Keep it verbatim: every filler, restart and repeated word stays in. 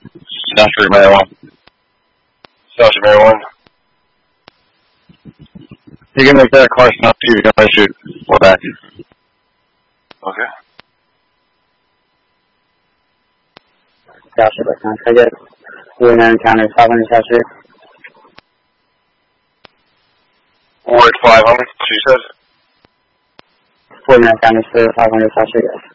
South Street marijuana. South Street marijuana. You can make that car stop too. Don't I shoot? We're back. Okay. South Street, West Ticket. forty-nine County, five hundred South Street. Ward five hundred, she says. forty-nine County, five hundred South Street, yes.